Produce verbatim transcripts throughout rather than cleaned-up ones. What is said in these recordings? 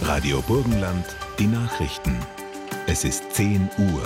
Radio Burgenland, die Nachrichten. Es ist zehn Uhr.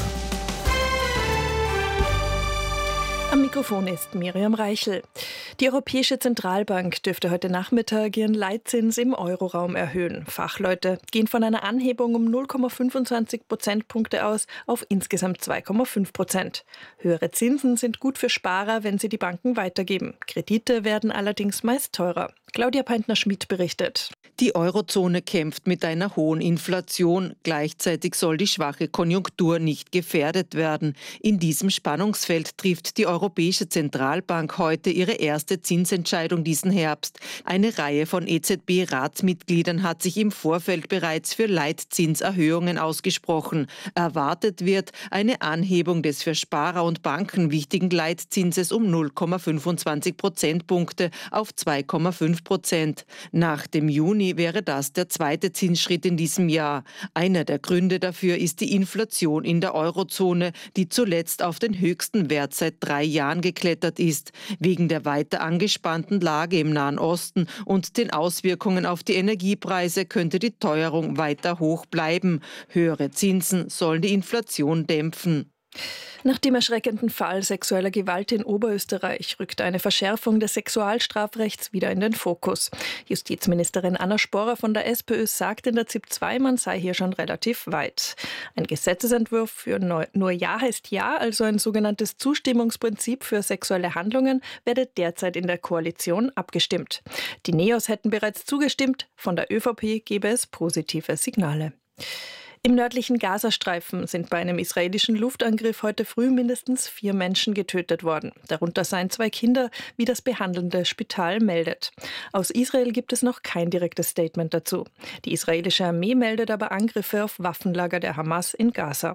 Am Mikrofon ist Miriam Reichel. Die Europäische Zentralbank dürfte heute Nachmittag ihren Leitzins im Euroraum erhöhen. Fachleute gehen von einer Anhebung um null Komma fünfundzwanzig Prozentpunkte aus auf insgesamt zwei Komma fünf Prozent. Höhere Zinsen sind gut für Sparer, wenn sie die Banken weitergeben. Kredite werden allerdings meist teurer. Claudia Peintner-Schmidt berichtet. Die Eurozone kämpft mit einer hohen Inflation. Gleichzeitig soll die schwache Konjunktur nicht gefährdet werden. In diesem Spannungsfeld trifft die Europäische Zentralbank heute ihre erste Zinsentscheidung diesen Herbst. Eine Reihe von E Z B-Ratsmitgliedern hat sich im Vorfeld bereits für Leitzinserhöhungen ausgesprochen. Erwartet wird eine Anhebung des für Sparer und Banken wichtigen Leitzinses um null Komma fünfundzwanzig Prozentpunkte auf zwei Komma fünf Prozent. Nach dem Juni wäre das der zweite Zinsschritt in diesem Jahr. Einer der Gründe dafür ist die Inflation in der Eurozone, die zuletzt auf den höchsten Wert seit drei Jahren geklettert ist. Wegen der weiter angespannten Lage im Nahen Osten und den Auswirkungen auf die Energiepreise könnte die Teuerung weiter hoch bleiben. Höhere Zinsen sollen die Inflation dämpfen. Nach dem erschreckenden Fall sexueller Gewalt in Oberösterreich rückt eine Verschärfung des Sexualstrafrechts wieder in den Fokus. Justizministerin Anna Sporrer von der SPÖ sagt in der Z I P zwei, man sei hier schon relativ weit. Ein Gesetzesentwurf für nur Ja heißt Ja, also ein sogenanntes Zustimmungsprinzip für sexuelle Handlungen, werde derzeit in der Koalition abgestimmt. Die Neos hätten bereits zugestimmt, von der ÖVP gebe es positive Signale. Im nördlichen Gazastreifen sind bei einem israelischen Luftangriff heute früh mindestens vier Menschen getötet worden. Darunter seien zwei Kinder, wie das behandelnde Spital meldet. Aus Israel gibt es noch kein direktes Statement dazu. Die israelische Armee meldet aber Angriffe auf Waffenlager der Hamas in Gaza.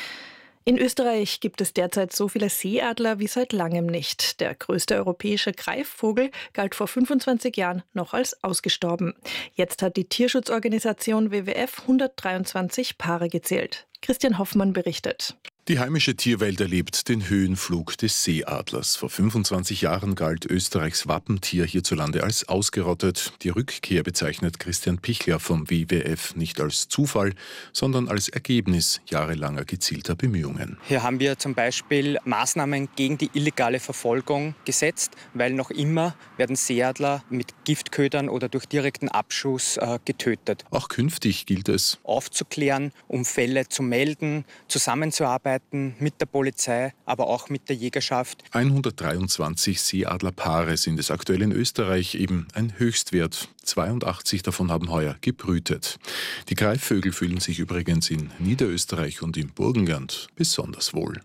In Österreich gibt es derzeit so viele Seeadler wie seit langem nicht. Der größte europäische Greifvogel galt vor fünfundzwanzig Jahren noch als ausgestorben. Jetzt hat die Tierschutzorganisation W W F hundertdreiundzwanzig Paare gezählt. Christian Hoffmann berichtet. Die heimische Tierwelt erlebt den Höhenflug des Seeadlers. Vor fünfundzwanzig Jahren galt Österreichs Wappentier hierzulande als ausgerottet. Die Rückkehr bezeichnet Christian Pichler vom W W F nicht als Zufall, sondern als Ergebnis jahrelanger gezielter Bemühungen. Hier haben wir zum Beispiel Maßnahmen gegen die illegale Verfolgung gesetzt, weil noch immer werden Seeadler mit Giftködern oder durch direkten Abschuss äh, getötet. Auch künftig gilt es, aufzuklären, um Fälle zu melden, zusammenzuarbeiten mit der Polizei, aber auch mit der Jägerschaft. hundertdreiundzwanzig Seeadlerpaare sind es aktuell in Österreich, eben ein Höchstwert. zweiundachtzig davon haben heuer gebrütet. Die Greifvögel fühlen sich übrigens in Niederösterreich und im Burgenland besonders wohl.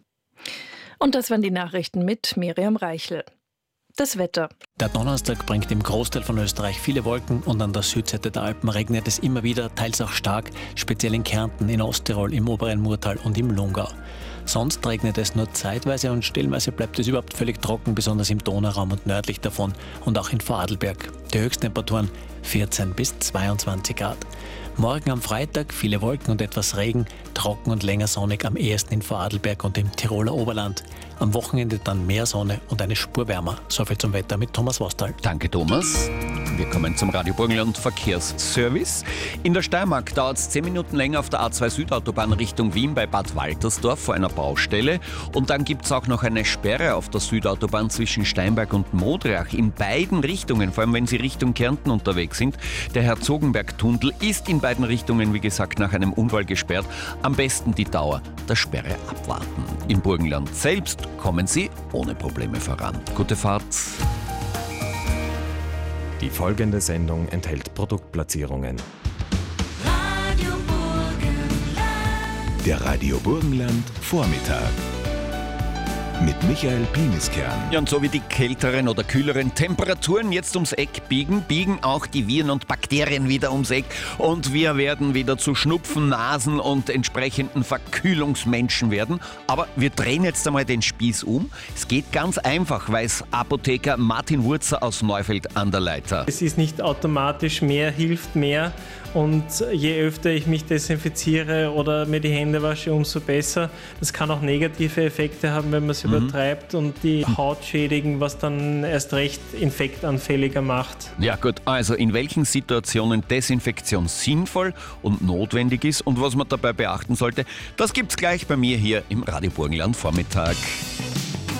Und das waren die Nachrichten mit Miriam Reichel. Das Wetter. Der Donnerstag bringt im Großteil von Österreich viele Wolken und an der Südseite der Alpen regnet es immer wieder, teils auch stark, speziell in Kärnten, in Osttirol, im oberen Murtal und im Lungau. Sonst regnet es nur zeitweise und stellenweise bleibt es überhaupt völlig trocken, besonders im Donauraum und nördlich davon und auch in Vorarlberg. Die Höchsttemperaturen vierzehn bis zweiundzwanzig Grad. Morgen am Freitag viele Wolken und etwas Regen, trocken und länger sonnig am ehesten in Vorarlberg und im Tiroler Oberland. Am Wochenende dann mehr Sonne und eine Spur wärmer. Soviel zum Wetter mit Thomas Wostal. Danke, Thomas. Wir kommen zum Radio Burgenland Verkehrsservice. In der Steiermark dauert es zehn Minuten länger auf der A zwei Südautobahn Richtung Wien bei Bad Waltersdorf vor einer Baustelle. Und dann gibt es auch noch eine Sperre auf der Südautobahn zwischen Steinberg und Modriach in beiden Richtungen, vor allem wenn Sie Richtung Kärnten unterwegs sind. Der Herzogenberg-Tunnel ist in beiden Richtungen, wie gesagt, nach einem Unfall gesperrt. Am besten die Dauer der Sperre abwarten. Im Burgenland selbst kommen Sie ohne Probleme voran. Gute Fahrt. Die folgende Sendung enthält Produktplatzierungen. Radio Burgenland. Der Radio Burgenland Vormittag. Mit Michael Piniskern. Ja, und so wie die kälteren oder kühleren Temperaturen jetzt ums Eck biegen, biegen auch die Viren und Bakterien wieder ums Eck. Und wir werden wieder zu Schnupfen, Nasen und entsprechenden Verkühlungsmenschen werden. Aber wir drehen jetzt einmal den Spieß um. Es geht ganz einfach, weiß Apotheker Martin Wurzer aus Neufeld an der Leiter. Es ist nicht automatisch mehr hilft mehr. Und je öfter ich mich desinfiziere oder mir die Hände wasche, umso besser. Das kann auch negative Effekte haben, wenn man sich übertreibt und die Haut schädigen, was dann erst recht infektanfälliger macht. Ja gut, also in welchen Situationen Desinfektion sinnvoll und notwendig ist und was man dabei beachten sollte, das gibt's gleich bei mir hier im Radio Burgenland Vormittag.